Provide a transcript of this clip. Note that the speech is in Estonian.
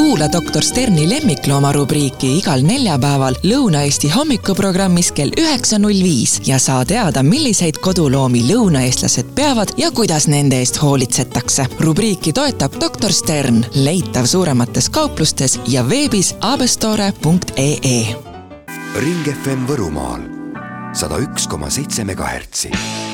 Kuula Dr. Sterni lemmiklooma rubriiki igal neljapäeval Lõuna-Eesti hommikuprogrammis kell 9.05 ja saa teada, milliseid koduloomi lõunaeestlased peavad ja kuidas nende eest hoolitsetakse. Rubriiki toetab Dr. Stern, leitav suuremates kauplustes ja veebis abestore.ee. Ring FM Võrumaal 101,7 MHz.